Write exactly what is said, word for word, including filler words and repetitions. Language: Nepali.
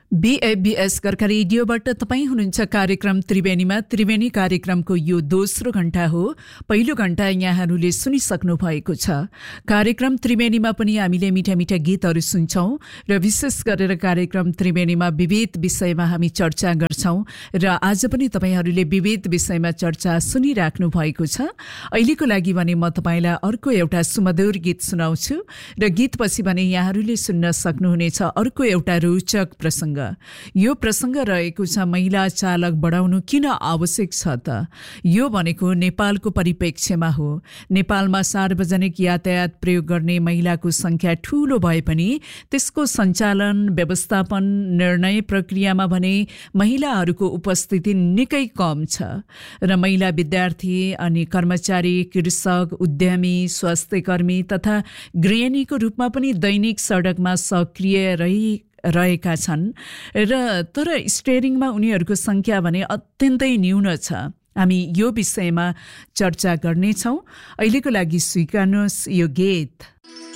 बीएबीएस गर्का रेडियोबाट तपाईँ हुनुहुन्छ कार्यक्रम त्रिवेणीमा। त्रिवेणी कार्यक्रमको यो दोस्रो घण्टा हो। पहिलो घण्टा यहाँहरूले सुनिसक्नु भएको छ। कार्यक्रम त्रिवेणीमा पनि हामीले मिठा मिठा गीतहरू सुन्छौँ र विशेष गरेर कार्यक्रम त्रिवेणीमा विविध विषयमा हामी चर्चा गर्छौँ र आज पनि तपाईँहरूले विविध विषयमा चर्चा सुनिराख्नु भएको छ। अहिलेको लागि भने म तपाईँलाई अर्को एउटा सुमधुर गीत सुनाउँछु र गीतपछि भने यहाँहरूले सुन्न सक्नुहुनेछ अर्को एउटा रोचक प्रसङ्ग। यो प्रसङ्ग रहेको छ महिला चालक बढाउनु किन आवश्यक छ त? यो भनेको नेपालको परिप्रेक्ष्यमा हो। नेपालमा सार्वजनिक यातायात प्रयोग गर्ने महिलाको संख्या ठूलो भए पनि त्यसको सञ्चालन, व्यवस्थापन, निर्णय प्रक्रियामा भने महिलाहरूको उपस्थिति निकै कम छ र महिला विद्यार्थी अनि कर्मचारी, कृषक, उद्यमी, स्वास्थ्यकर्मी तथा गृहिणीको रूपमा पनि दैनिक सडकमा सक्रिय रही रहेका छन् र तर स्टेयरिङमा उनीहरूको संख्या भने अत्यन्तै न्यून छ। हामी यो विषयमा चर्चा गर्नेछौँ। अहिलेको लागि स्वीकार्नुहोस् यो गीत।